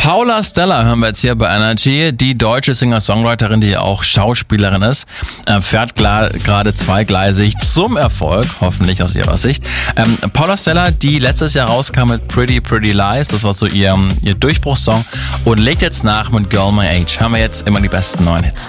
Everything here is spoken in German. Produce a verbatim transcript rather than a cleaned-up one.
Paula Stella hören wir jetzt hier bei Energy. Die deutsche Singer-Songwriterin, die auch Schauspielerin ist, fährt gerade zweigleisig zum Erfolg, hoffentlich aus ihrer Sicht. Ähm, Paula Stella, die letztes Jahr rauskam mit Pretty Pretty Lies, das war so ihr, ihr Durchbruchssong, und legt jetzt nach mit Girl My Age. Hören wir jetzt immer die besten neuen Hits.